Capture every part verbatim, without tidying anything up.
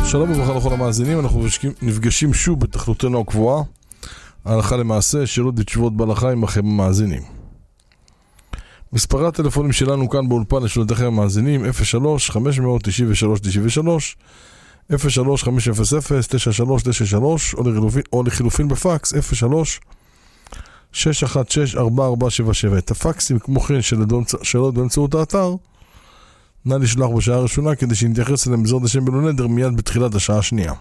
שלום וברכה לכל המאזינים, אנחנו נפגשים שוב בתחלותנו הקבועה, הלכה למעשה, שאלות ותשובות בהלכה עם לכם המאזינים. מספרי הטלפונים שלנו כאן באולפן לשאלותיכם המאזינים, אפס שלוש חמש תשע שלוש תשע שלוש, אפס שלוש חמש אפס אפס תשע שלוש תשע שלוש, או לחילופין, או לחילופין בפקס, אפס שלוש שש אחת שש ארבע ארבע שבע שבע. את הפקסים כמו כן של שאלות באמצעות האתר, נא לשלוח בשעה הראשונה כדי שנתייחס אליהם בעזרת השם בלא נדר מיד בתחילת השעה השנייה.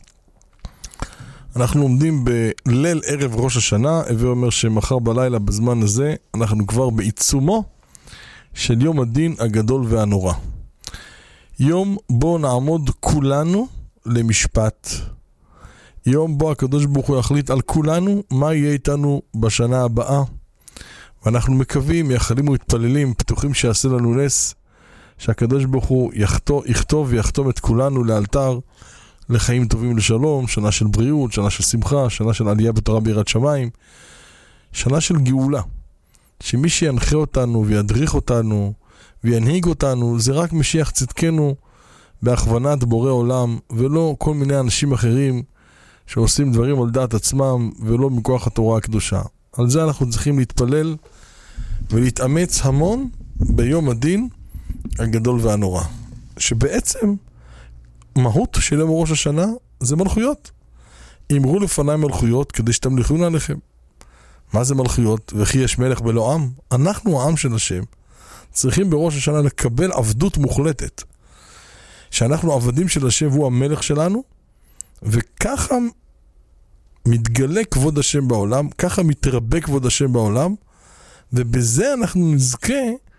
אנחנו עומדים בליל ערב ראש השנה, הווה אומר שמחר בלילה בזמן הזה אנחנו כבר בעיצומו של יום הדין הגדול והנורא. יום בו נעמוד כולנו למשפט. יום בו הקדוש ברוך הוא יחליט על כולנו מה יהיה איתנו בשנה הבאה. ואנחנו מקווים, מייחלים ומתפללים, פתוחים שיעשה לנו נס, שהקדוש ברוך הוא יכתוב, יכתוב ויחתום את כולנו לאלתר לחיים טובים לשלום, שנה של בריאות, שנה של שמחה, שנה של עלייה בתורה ביראת שמיים, שנה של גאולה. שמי שינחה אותנו וידריך אותנו וינהיג אותנו זה רק משיח צדקנו בהכוונת בורא עולם, ולא כל מיני אנשים אחרים שעושים דברים על דעת עצמם ולא מכוח התורה הקדושה. על זה אנחנו צריכים להתפלל ולהתאמץ המון ביום הדין הגדול והנורא, שבעצם מהות של יום ראש השנה זה מלכויות. אמרו לפניי מלכויות כדי שתמליכו עליכם. מה זה מלכויות? וכי יש מלך בלא עם? אנחנו העם של השם צריכים בראש השנה לקבל עבדות מוחלטת, שאנחנו עבדים של השם והוא המלך שלנו, וככה מתגלה כבוד השם בעולם, ככה מתרבה כבוד השם בעולם, ובזה אנחנו נזכה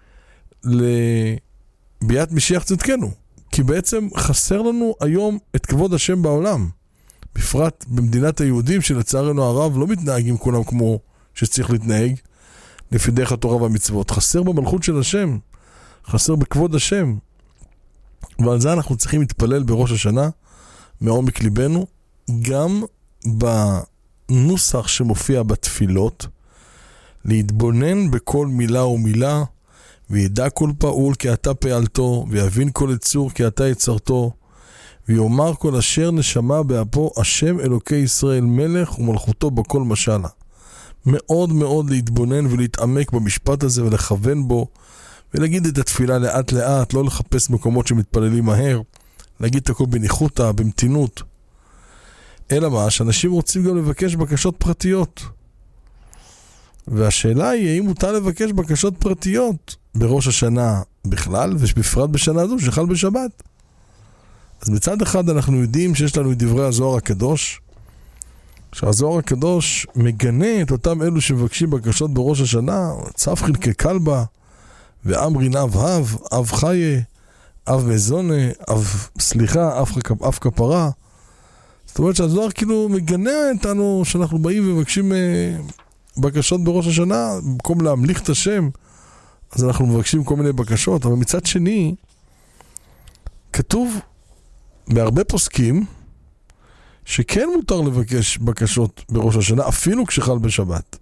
לביאת משיח צדקנו. כי בעצם חסר לנו היום את כבוד השם בעולם, בפרט במדינת היהודים שלצערנו הרב לא מתנהגים כולם כמו שצריך להתנהג לפי דרך התורה והמצוות. חסר במלכות של השם, חסר בכבוד השם, ועל זה אנחנו צריכים להתפלל בראש השנה מעומק ליבנו, גם בנוסח שמופיע בתפילות, להתבונן בכל מילה ומילה, וידע כל פעול כי אתה פעלתו, ויבין כל יצור כי אתה יצרתו, ויאמר כל אשר נשמה באפו, השם אלוקי ישראל מלך ומלכותו בכל משלה. מאוד מאוד להתבונן ולהתעמק במשפט הזה ולכוון בו, ולהגיד את התפילה לאט לאט, לא לחפש מקומות שמתפללים מהר, להגיד את הכל בניחותא, במתינות. אלא מה, שאנשים רוצים גם לבקש בקשות פרטיות. והשאלה היא, האם מותר לבקש בקשות פרטיות בראש השנה בכלל, ובפרט בשנה הזו שחל בשבת? אז מצד אחד אנחנו יודעים שיש לנו את דברי הזוהר הקדוש, שהזוהר הקדוש מגנה את אותם אלו שמבקשים בקשות בראש השנה, צפחיל ככלבה, ואמרין אב אב, אב חיה, אב מזונה, אב סליחה, אב, אב כפרה. זאת אומרת שהזוהר כאילו מגנה אותנו שאנחנו באים ומבקשים בקשות בראש השנה, במקום להמליך את השם, אז אנחנו מבקשים כל מיני בקשות. אבל מצד שני, כתוב בהרבה פוסקים, שכן מותר לבקש בקשות בראש השנה, אפילו כשחל בשבת.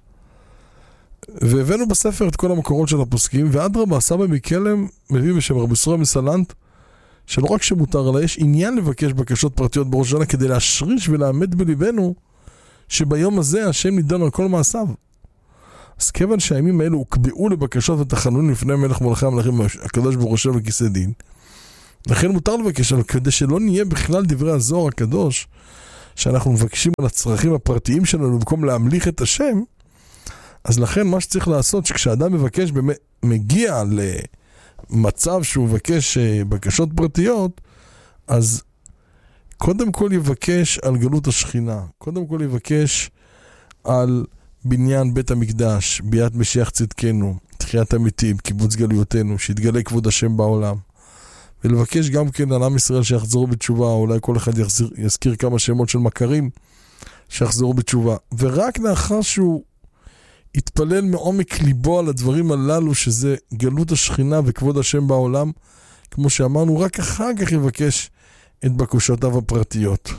והבאנו בספר את כל המקורות של הפוסקים, ואדרבה, סבא מקלם מביא בשם רבי ישראל מסלנט, שלא רק שמותר, אלא יש עניין לבקש בקשות פרטיות בראש השנה, כדי להשריש ולעמד בליבנו, שביום הזה השם נידון על כל מעשיו. אז כיוון שהימים האלו הוקבעו לבקשות ותחנונים לפני מלך מלכי המלכים הקדוש ברוך הוא יושב על כיסא דין, לכן מותר לבקש, אבל כדי שלא נהיה בכלל דברי הזוהר הקדוש, שאנחנו מבקשים על הצרכים הפרטיים שלנו במקום להמליך את השם, אז לכן מה שצריך לעשות, שכשאדם מבקש, מגיע למצב שהוא מבקש בקשות פרטיות, אז קודם כל יבקש על גלות השכינה, קודם כל יבקש על בניין בית המקדש, ביאת משיח צדקנו, תחיית המתים, קיבוץ גלויותינו, שיתגלה כבוד השם בעולם. ולבקש גם כן על עם ישראל שיחזרו בתשובה, אולי כל אחד יחזיר, יזכיר כמה שמות של מכרים שיחזרו בתשובה. ורק לאחר שהוא יתפלל מעומק ליבו על הדברים הללו, שזה גלות השכינה וכבוד השם בעולם, כמו שאמרנו, רק אחר כך יבקש את בקשותיו הפרטיות.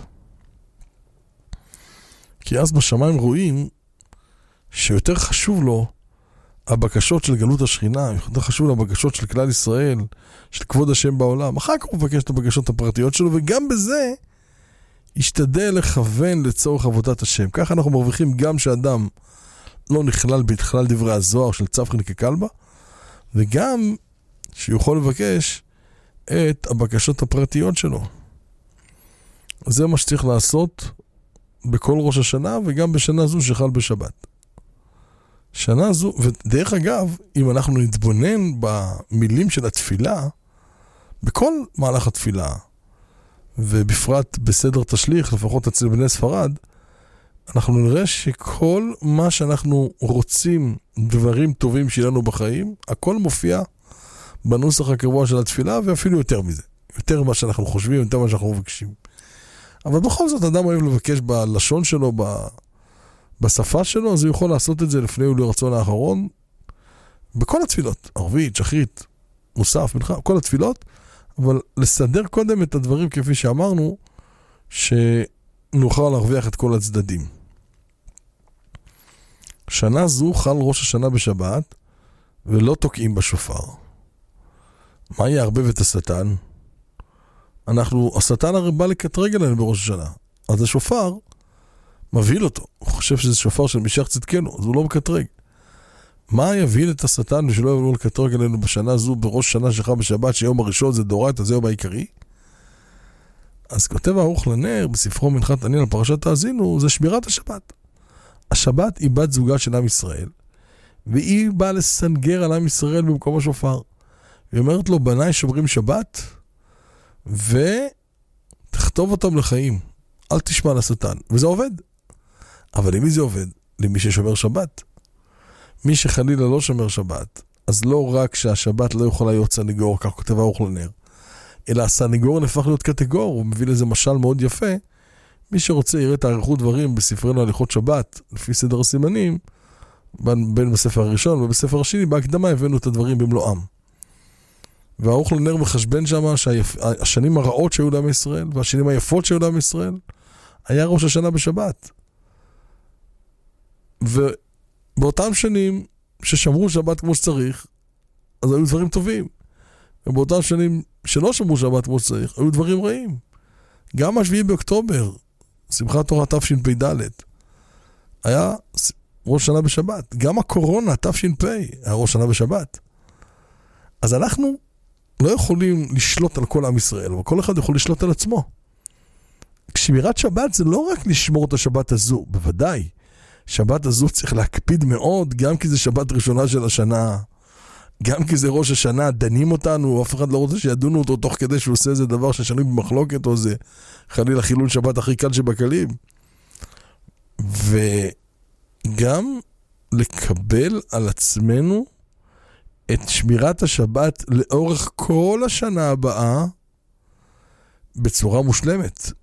כי אז בשמיים רואים שיותר חשוב לו הבקשות של גלות השכינה, יותר חשוב לבקשות של כלל ישראל, של כבוד השם בעולם. אחר כך הוא מבקש את הבקשות הפרטיות שלו, וגם בזה ישתדל לכוון לצורך עבודת השם. ככה אנחנו מרוויחים גם שאדם לא נכלל בהתחלל דברי הזוהר של צפחין ככלבה, וגם שיוכל לבקש את הבקשות הפרטיות שלו. זה מה שצריך לעשות בכל ראש השנה, וגם בשנה זו שחל בשבת. שנה זו, ודרך אגב, אם אנחנו נתבונן במילים של התפילה, בכל מהלך התפילה, ובפרט בסדר תשליך, לפחות אצל בני ספרד, אנחנו נראה שכל מה שאנחנו רוצים, דברים טובים שלנו בחיים, הכל מופיע בנוסח הקבוע של התפילה, ואפילו יותר מזה. יותר מה שאנחנו חושבים, יותר מה שאנחנו מבקשים. אבל בכל זאת, אדם אוהב לבקש בלשון שלו, בשפה שלו, אז הוא יכול לעשות את זה לפני ולרצון האחרון, בכל התפילות, ערבית, שחרית, מוסף, מנחה, כל התפילות, אבל לסדר קודם את הדברים כפי שאמרנו, שנוכל להרוויח את כל הצדדים. שנה זו חל ראש השנה בשבת, ולא תוקעים בשופר. מה יערבב את השטן? אנחנו, השטן הרי בא לקטרג עלינו בראש השנה. אז השופר מבהיל אותו. הוא חושב שזה שופר של משך צדקנו, אז הוא לא מקטרג. מה יבהיל את השטן ושלא יבואו לקטרג עלינו בשנה זו, בראש שנה שחל בשבת, שיום הראשון זה דאורייתא, זה יום העיקרי? אז כותב הערוך לנר, בספרו מנחת תנין על פרשת האזינו, זה שמירת השבת. השבת היא בת זוגה של עם ישראל, והיא באה לסנגר על עם ישראל במקום השופר. היא אומרת לו, בניי שומרים שבת, ותכתוב אותם לחיים. אל תשמע לשטן. וזה עובד. אבל למי זה עובד? למי ששומר שבת. מי שחלילה לא שומר שבת, אז לא רק שהשבת לא יכולה להיות סניגור, כך כותב הערוך לנר, אלא הסניגור נהפך להיות קטגור, הוא מביא לזה משל מאוד יפה. מי שרוצה יראה את האריכות דברים בספרנו הליכות שבת, לפי סדר הסימנים, בין בספר הראשון ובספר השני, בהקדמה הבאנו את הדברים במלואם. והערוך לנר מחשבן שם שהשנים הרעות שהיו לעם ישראל, והשנים היפות שהיו לעם ישראל, היה ראש השנה בשבת. ובאותם שנים ששמרו שבת כמו שצריך, אז היו דברים טובים. ובאותם שנים שלא שמרו שבת כמו שצריך, היו דברים רעים. גם השביעי באוקטובר, שמחת תורה תשפ"ד, היה ראש שנה בשבת. גם הקורונה תש"פ היה ראש שנה בשבת. אז אנחנו לא יכולים לשלוט על כל עם ישראל, אבל כל אחד יכול לשלוט על עצמו. שמירת שבת זה לא רק לשמור את השבת הזו, בוודאי. שבת הזו צריך להקפיד מאוד, גם כי זה שבת ראשונה של השנה, גם כי זה ראש השנה, דנים אותנו, אף אחד לא רוצה שידונו אותו תוך כדי שהוא עושה איזה דבר ששנוי במחלוקת, או זה חלילה חילול שבת הכי קל שבקלים. וגם לקבל על עצמנו את שמירת השבת לאורך כל השנה הבאה בצורה מושלמת.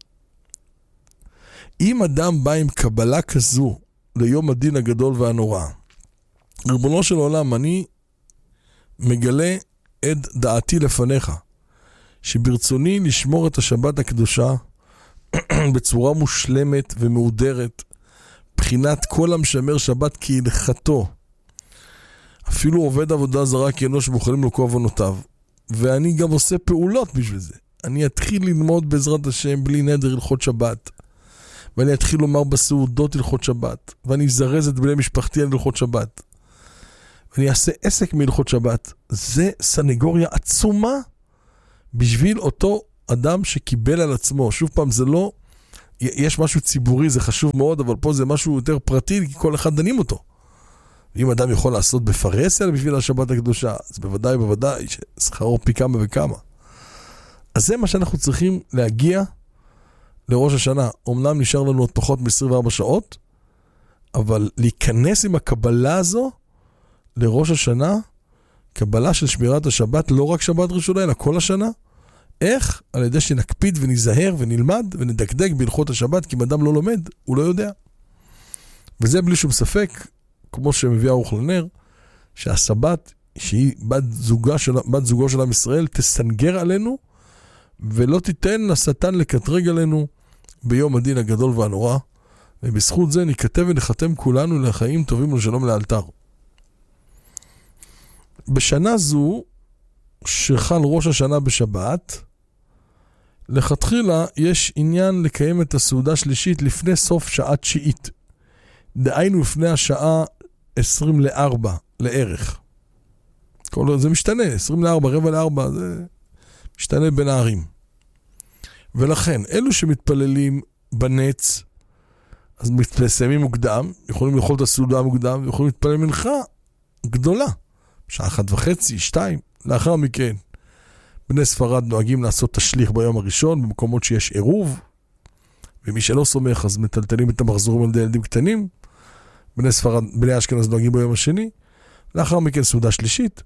אם אדם בא עם קבלה כזו ליום הדין הגדול והנורא, ריבונו של עולם, אני מגלה את דעתי לפניך, שברצוני לשמור את השבת הקדושה בצורה מושלמת ומהודרת, בחינת כל המשמר שבת כהלכתו, אפילו עובד עבודה זרה כאנוש מוכלים לו כעוונותיו, ואני גם עושה פעולות בשביל זה. אני אתחיל ללמוד בעזרת השם בלי נדר הלכות שבת, ואני אתחיל לומר בסעודות הלכות שבת, ואני אזרז את בני משפחתי על הלכות שבת, ואני אעשה עסק מהלכות שבת. זה סנגוריה עצומה בשביל אותו אדם שקיבל על עצמו. שוב פעם, זה לא, יש משהו ציבורי, זה חשוב מאוד, אבל פה זה משהו יותר פרטי, כי כל אחד דנים אותו. ואם אדם יכול לעשות בפרסיה בשביל השבת הקדושה, אז בוודאי, בוודאי, ששכרו פי כמה וכמה. אז זה מה שאנחנו צריכים להגיע לראש השנה. אומנם נשאר לנו עוד פחות מ-עשרים וארבע שעות, אבל להיכנס עם הקבלה הזו לראש השנה, קבלה של שמירת השבת, לא רק שבת ראשונה, אלא כל השנה. איך? על ידי שנקפיד ונזהר ונלמד ונדקדק בהלכות השבת, כי אם אדם לא לומד, הוא לא יודע. וזה בלי שום ספק, כמו שמביא הערוך לנר, שהשבת, שהיא בת זוגה של, בת זוגו של עם ישראל, תסנגר עלינו, ולא תיתן לשטן לקטרג עלינו ביום הדין הגדול והנורא, ובזכות זה נכתב ונחתם כולנו לחיים טובים ולשלום לאלתר. בשנה זו, שחל ראש השנה בשבת, לכתחילה יש עניין לקיים את הסעודה שלישית לפני סוף שעה תשיעית. דהיינו לפני השעה עשרים לארבע לערך. כל זה משתנה, עשרים לארבע, רבע לארבע, זה משתנה בין הערים. ולכן, אלו שמתפללים בנץ, אז מתפלסמים מוקדם, יכולים לאכול את הסעודה מוקדם, ויכולים להתפלל מנחה גדולה, שעה אחת וחצי, שתיים, לאחר מכן. בני ספרד נוהגים לעשות תשליך ביום הראשון, במקומות שיש עירוב, ומי שלא סומך, אז מטלטלים את המחזורים על ילדים קטנים. בני ספרד, בני אשכנז נוהגים ביום השני, לאחר מכן סעודה שלישית.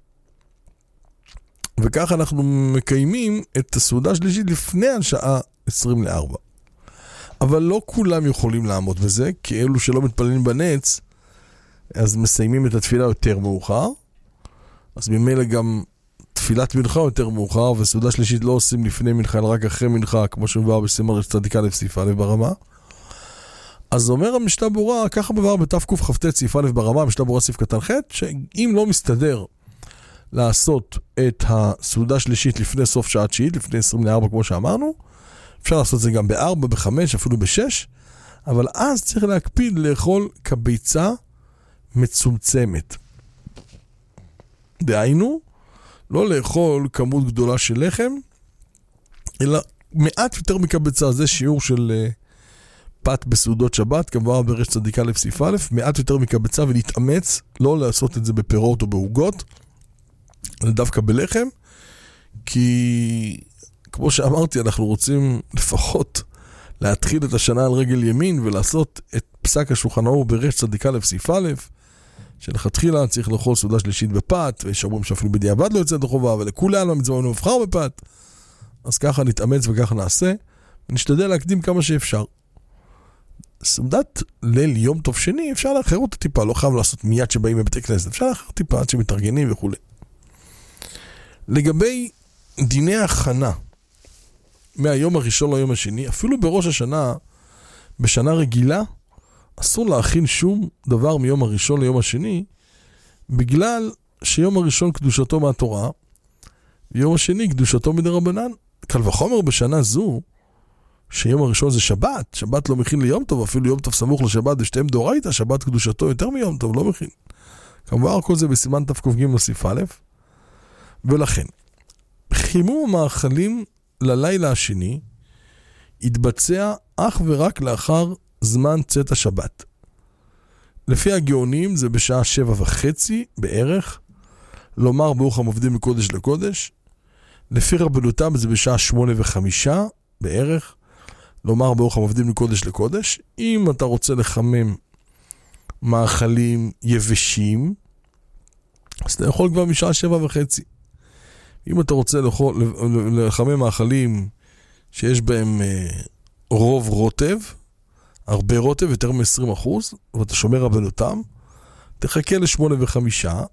וכך אנחנו מקיימים את הסעודה השלישית לפני השעה עשרים לארבע. אבל לא כולם יכולים לעמוד בזה, כי אלו שלא מתפללים בנץ, אז מסיימים את התפילה יותר מאוחר, אז ממילא גם תפילת מנחה יותר מאוחר, וסעודה שלישית לא עושים לפני מנחה, אלא רק אחרי מנחה, כמו שמבואר בסימן צדיק א' סעיף א' ברמה. אז אומר המשנה ברורה, ככה מבואר בתקכ"ט סעיף א' ברמה, המשנה ברורה סעיף קטן ח', שאם לא מסתדר לעשות את הסעודה שלישית לפני סוף שעה תשיעית, לפני עשרים לארבע כמו שאמרנו, אפשר לעשות את זה גם ב-ארבע, ב-חמש, אפילו ב-שש, אבל אז צריך להקפיד לאכול כביצה מצומצמת. דהיינו, לא לאכול כמות גדולה של לחם, אלא מעט יותר מקבצה. זה שיעור של uh, פת בסעודות שבת, כמובן ברש צדיק א' סעיף א', מעט יותר מקבצה, ולהתאמץ לא לעשות את זה בפירות או בעוגות, אלא דווקא בלחם, כי כמו שאמרתי, אנחנו רוצים לפחות להתחיל את השנה על רגל ימין, ולעשות את פסק השולחן ערוך ברש צדיק א' סעיף א', שלכתחילה צריך לאכול סעודה שלישית בפת, ויש אומרים שאפילו בדיעבד לא יוצא את החובה, ולכולנו המצווה נבחר בפת. אז ככה נתאמץ וככה נעשה, ונשתדל להקדים כמה שאפשר. סעודת ליל יום טוב שני, אפשר לאחר אותה טיפה, לא חייב לעשות מיד שבאים בבתי כנסת, אפשר לאחר טיפה עד שמתארגנים וכו'. לגבי דיני הכנה, מהיום הראשון ליום השני, אפילו בראש השנה, בשנה רגילה, אסור להכין שום דבר מיום הראשון ליום השני, בגלל שיום הראשון קדושתו מהתורה, ויום השני קדושתו מדרבנן. קל וחומר בשנה זו, שיום הראשון זה שבת, שבת לא מכין ליום טוב, אפילו יום טוב סמוך לשבת, ושתיהם דאורייתא, שבת קדושתו יותר מיום טוב, לא מכין. כמובן כל זה בסימן תק"ג נוסיף א', ולכן, חימום המאכלים ללילה השני, יתבצע אך ורק לאחר זמן צאת השבת. לפי הגאונים זה בשעה שבע וחצי בערך, לומר ברוך המובדים מקודש לקודש. לפי רבנותם זה בשעה שמונה וחמישה בערך, לומר ברוך המובדים מקודש לקודש. אם אתה רוצה לחמם מאכלים יבשים, אז אתה יכול כבר משעה שבע וחצי. אם אתה רוצה לחמם מאכלים שיש בהם רוב רוטב, הרבה רוטב, יותר מ-עשרים אחוז, ואתה שומר רבנותם, תחכה לשמונה וחמישה,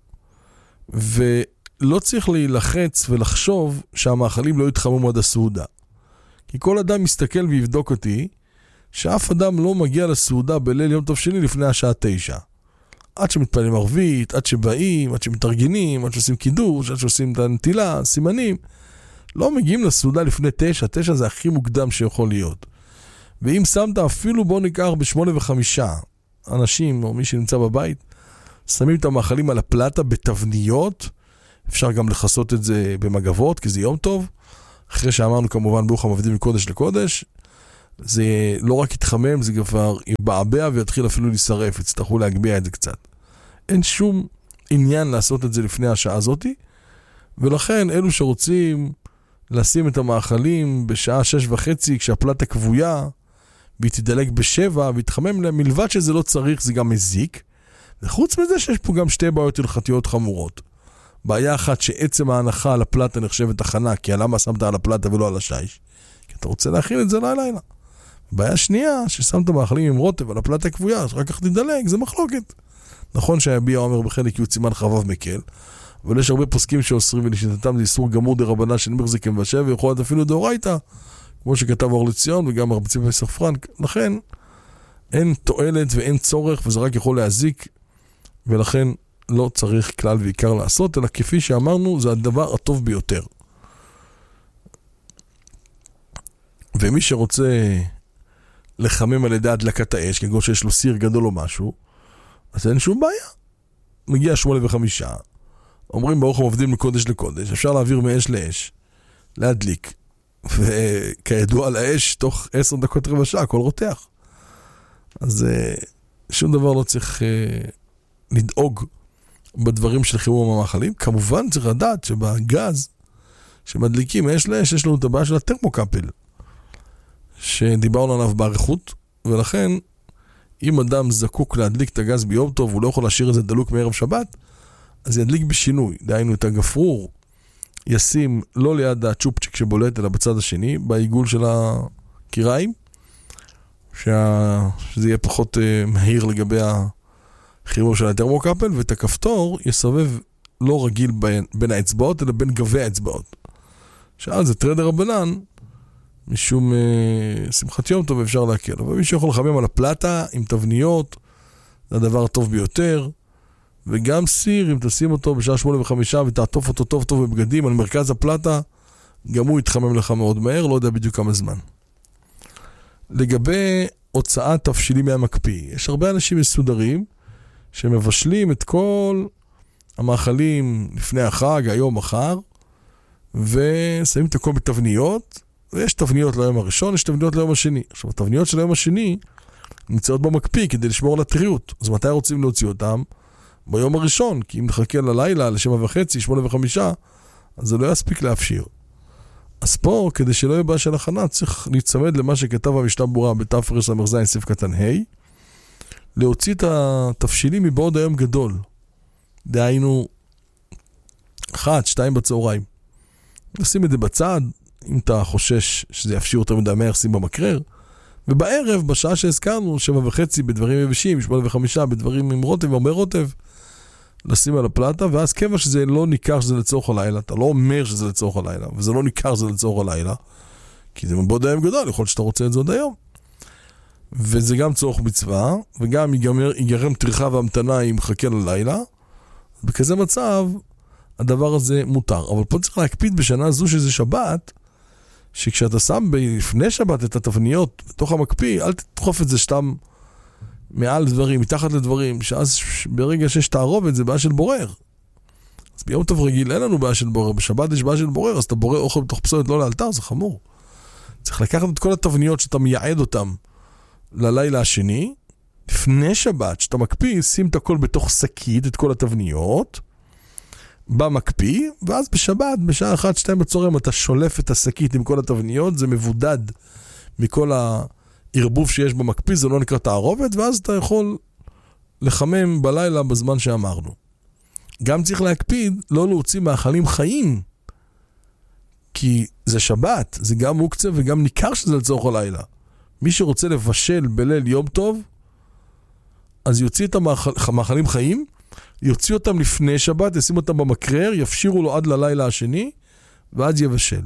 ולא צריך להילחץ ולחשוב שהמאכלים לא יתחממו עד הסעודה. כי כל אדם מסתכל ויבדוק אותי, שאף אדם לא מגיע לסעודה בליל יום טוב שני לפני השעה תשע. עד שמתפללים ערבית, עד שבאים, עד שמתארגנים, עד שעושים קידוש, עד שעושים את הנטילה, סימנים, לא מגיעים לסעודה לפני תשע, תשע זה הכי מוקדם שיכול להיות. ואם שמת אפילו בוא ניקח בשמונה וחמישה אנשים או מי שנמצא בבית, שמים את המאכלים על הפלטה בתבניות, אפשר גם לחסות את זה במגבות, כי זה יום טוב, אחרי שאמרנו כמובן ברוך המובדים מקודש לקודש, זה לא רק יתחמם, זה כבר יבעבע ויתחיל אפילו להישרף, יצטרכו להגביע את זה קצת. אין שום עניין לעשות את זה לפני השעה הזאת, ולכן אלו שרוצים לשים את המאכלים בשעה שש וחצי, כשהפלטה כבויה, והיא תדלק בשבע, והתחמם להם, מלבד שזה לא צריך, זה גם מזיק. וחוץ מזה שיש פה גם שתי בעיות הלכתיות חמורות. בעיה אחת שעצם ההנחה על הפלטה נחשבת הכנה, כי למה שמת על הפלטה ולא על השיש? כי אתה רוצה להכין את זה לילה. בעיה שנייה, ששמת מאכלים עם רוטב על הפלטה כבויה, רק כך תדלק, זה מחלוקת. נכון שהביע אומר בחלק יהיו סימן חבב מקל, אבל יש הרבה פוסקים שאוסרים ולשיטתם זה איסור גמור דרבנן של מחזיקים ושב, ויכול להיות אפילו דאורייתא, כמו שכתב אור לציון וגם רבי צבי פסח פרנק. לכן אין תועלת ואין צורך, וזה רק יכול להזיק, ולכן לא צריך כלל ועיקר לעשות, אלא כפי שאמרנו, זה הדבר הטוב ביותר. ומי שרוצה לחמם על ידי הדלקת האש, כגון שיש לו סיר גדול או משהו, אז אין שום בעיה. מגיע שמונה וחמישה, אומרים ברוך הם עובדים מקודש לקודש, אפשר להעביר מאש לאש, להדליק, וכידוע על האש, תוך עשר דקות רבע שעה, הכל רותח. אז שום דבר לא צריך לדאוג בדברים של חימום המאכלים. כמובן צריך לדעת שבגז שמדליקים מאש לאש, יש לנו את הבעיה של הטרמוקפל, שדיברנו עליו בעריכות, ולכן אם אדם זקוק להדליק את הגז ביום טוב, הוא לא יכול להשאיר את זה דלוק מערב שבת, אז ידליק בשינוי. דהיינו את הגפרור, ישים לא ליד הצ'ופצ'יק שבולט, אלא בצד השני, בעיגול של הקיריים, שה... שזה יהיה פחות uh, מהיר לגבי החימום של הטרמוקפל, ואת הכפתור יסובב לא רגיל בין, בין האצבעות, אלא בין גבי האצבעות. שאז זה טרדר הבנן, משום uh, שמחת יום טוב אפשר להקל. אבל מי שיכול לחמם על הפלטה עם תבניות, זה הדבר הטוב ביותר. וגם סיר, אם תשים אותו בשעה שמונה וחמישה ותעטוף אותו טוב טוב בבגדים על מרכז הפלטה, גם הוא יתחמם לך מאוד מהר, לא יודע בדיוק כמה זמן. לגבי הוצאת תבשילים מהמקפיא, יש הרבה אנשים מסודרים שמבשלים את כל המאכלים לפני החג, היום, מחר, ושמים את הכל בתבניות, ויש תבניות ליום הראשון, יש תבניות ליום השני. עכשיו, התבניות של היום השני נמצאות במקפיא כדי לשמור על הטריות. אז מתי רוצים להוציא אותם? ביום הראשון, כי אם נחכה ללילה, לשבע וחצי, שמונה וחמישה, אז זה לא יספיק להפשיר. אז פה, כדי שלא יהיה בעיה של הכנה, צריך להצמד למה שכתב המשנה ברורה בתר"ש ס"ז סעיף קטן ה', להוציא את התבשילים מבעוד היום גדול. דהיינו, אחת, שתיים בצהריים. נשים את זה בצד, אם אתה חושש שזה יפשיר יותר מדי מהר, שים במקרר, ובערב, בשעה שהזכרנו, שבע וחצי בדברים יבשים, שמונה וחמישה בדברים עם רוטב, הרבה רוטב, לשים על הפלטה, ואז כיוון שזה לא ניכר שזה לצורך הלילה, אתה לא אומר שזה לצורך הלילה, וזה לא ניכר שזה לצורך הלילה, כי זה מבעוד היום גדול, יכול להיות שאתה רוצה את זה עוד היום. וזה גם צורך מצווה, וגם ייגמר, ייגרם טריחה והמתנה אם מחכה ללילה. בכזה מצב, הדבר הזה מותר. אבל פה צריך להקפיד בשנה זו שזה שבת, שכשאתה שם לפני שבת את התבניות בתוך המקפיא, אל תדחוף את זה שתם מעל דברים, מתחת לדברים, שאז ברגע שיש תערובת זה בעיה של בורר. אז ביום טוב רגיל אין לנו בעיה של בורר, בשבת יש בעיה של בורר, אז אתה בורר אוכל בתוך פסולת לא לאלתר, זה חמור. צריך לקחת את כל התבניות שאתה מייעד אותם ללילה השני, לפני שבת, שאתה מקפיא, שים את הכל בתוך שקית, את כל התבניות, במקפיא, ואז בשבת, בשעה אחת, שתיים בצהריים, אתה שולף את השקית עם כל התבניות, זה מבודד מכל הערבוב שיש במקפיא, זה לא נקרא תערובת, ואז אתה יכול לחמם בלילה בזמן שאמרנו. גם צריך להקפיד, לא להוציא מאכלים חיים, כי זה שבת, זה גם מוקצה וגם ניכר שזה לצורך הלילה. מי שרוצה לבשל בליל יום טוב, אז יוציא את המאכלים חיים, יוציא אותם לפני שבת, ישים אותם במקרר, יפשירו לו עד ללילה השני, ואז יבשל.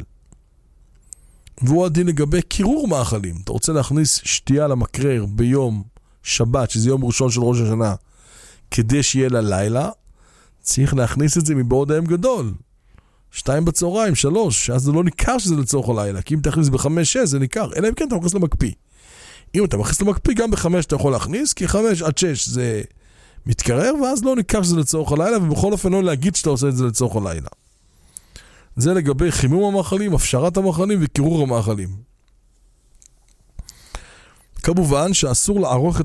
והוא הדין לגבי קירור מאכלים. אתה רוצה להכניס שתייה למקרר ביום שבת, שזה יום ראשון של ראש השנה, כדי שיהיה ללילה, צריך להכניס את זה מבעוד היום גדול. שתיים בצהריים, שלוש, אז זה לא ניכר שזה לצורך הלילה, כי אם אתה מכניס בחמש, שש, זה ניכר. אלא אם כן אתה מכניס למקפיא. אם אתה מכניס למקפיא, גם בחמש אתה יכול להכניס, כי חמש עד שש זה מתקרר, ואז לא ניכר שזה לצורך הלילה, ובכל אופן לא להגיד שאתה עושה את זה לצורך הלילה. זה לגבי חימום המאכלים, הפשרת המאכלים וקירור המאכלים. כמובן שאסור לערוך את